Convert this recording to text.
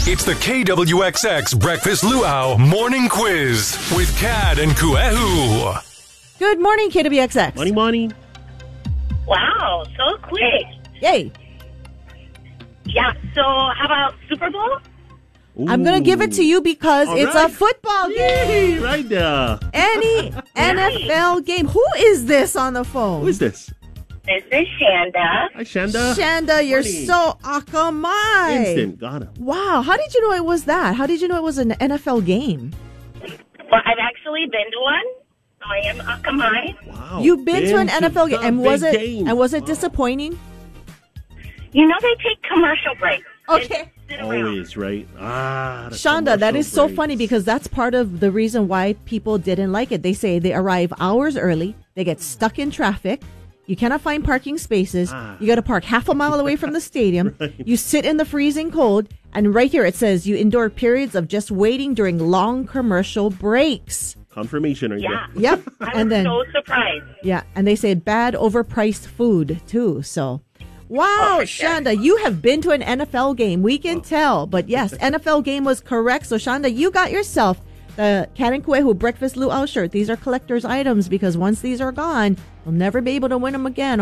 It's the KWXX Breakfast Luau Morning Quiz with Cad and Kuehu. Good morning, KWXX. Morning. Wow, so quick. Yay. Yeah, so how about Super Bowl? I'm going to give it to you because All it's right. a football game. Yay, right there. Any NFL game. Who is this on the phone? Who is this? This is Shanda. Hi, Shanda. Shanda, you're Morning. so akamai. Instant. Got him. Wow, how did you know it was that? How did you know it was an NFL game? Well, I've actually been to one. I am Akamai. Wow. You've been to an NFL game, the and was big it game. was it Wow. disappointing? You know they take commercial breaks. Okay. They sit around. Always, right? The Shanda, that is so commercial funny breaks. because that's part of the reason why people didn't like it. They say they arrive hours early, they get stuck in traffic, you cannot find parking spaces, you got to park half a mile away from the stadium, you sit in the freezing cold, and right here it says you endure periods of just waiting during long commercial breaks. Confirmation right Yeah. there. Yep. I And was then so surprised. yeah, and they say bad overpriced food too. So wow, for sure. Shanda, you have been to an NFL game. We can tell. But yes, NFL game was correct. So Shanda, you got yourself the Cad and Kuehu Breakfast Luau shirt. These are collector's items because once these are gone, you'll never be able to win them again.